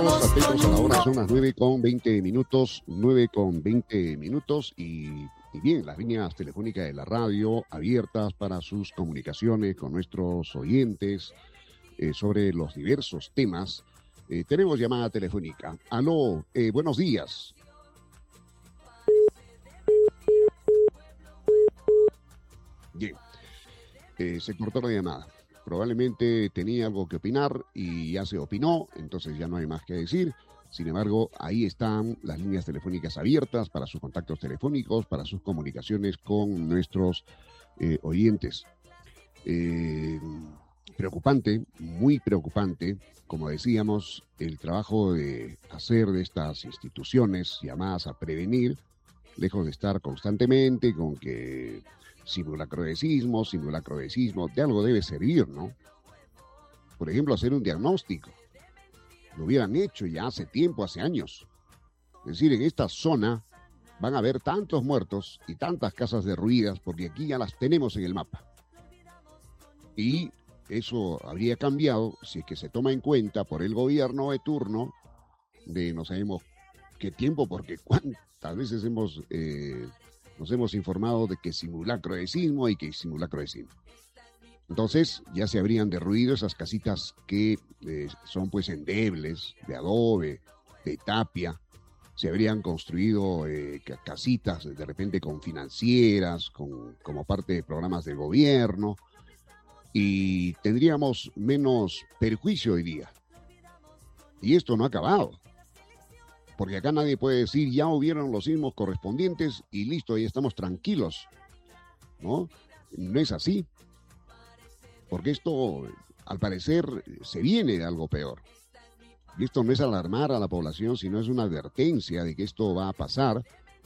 Atentos a la hora, son las 9:20, 9:20 y bien, las líneas telefónicas de la radio abiertas para sus comunicaciones con nuestros oyentes sobre los diversos temas. Tenemos llamada telefónica. Aló, buenos días. Bien, se cortó la llamada. Probablemente tenía algo que opinar y ya se opinó, entonces ya no hay más que decir. Sin embargo, ahí están las líneas telefónicas abiertas para sus contactos telefónicos, para sus comunicaciones con nuestros oyentes. Preocupante, muy preocupante, como decíamos, el trabajo de hacer de estas instituciones llamadas a prevenir, lejos de estar constantemente con que simulacro de sismo, de algo debe servir, ¿no? Por ejemplo, hacer un diagnóstico. Lo hubieran hecho ya hace tiempo, hace años. Es decir, en esta zona van a haber tantos muertos y tantas casas derruidas porque aquí ya las tenemos en el mapa. Y eso habría cambiado si es que se toma en cuenta por el gobierno de turno de no sabemos qué tiempo, porque cuántas veces nos hemos informado de que simulacro de sismo y que simulacro de sismo. Entonces ya se habrían derruido esas casitas que son pues endebles, de adobe, de tapia. Se habrían construido casitas de repente con financieras, como parte de programas del gobierno, y tendríamos menos perjuicio hoy día. Y esto no ha acabado. Porque acá nadie puede decir, ya hubieron los sismos correspondientes y listo, ya estamos tranquilos. ¿No? No es así. Porque esto, al parecer, se viene de algo peor. Y esto no es alarmar a la población, sino es una advertencia de que esto va a pasar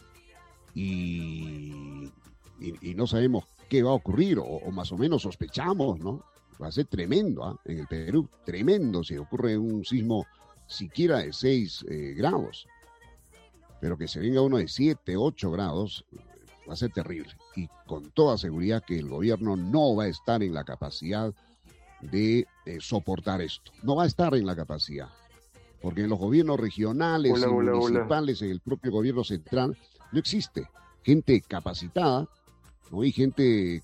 y no sabemos qué va a ocurrir, o más o menos sospechamos, ¿no? Va a ser tremendo, ¿eh? En el Perú, tremendo si ocurre un sismo siquiera de 6 grados. Pero que se venga uno de 7, 8 grados, va a ser terrible. Y con toda seguridad que el gobierno no va a estar en la capacidad de soportar esto. No va a estar en la capacidad. Porque en los gobiernos regionales y municipales, en el propio gobierno central, no existe gente capacitada, ¿no? Y gente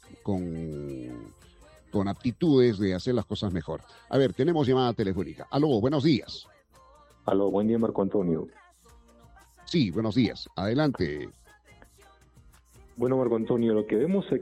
con aptitudes de hacer las cosas mejor. A ver, tenemos llamada telefónica. Aló, buenos días. Aló, buen día, Marco Antonio. Sí, buenos días. Adelante. Bueno, Marco Antonio, lo que vemos aquí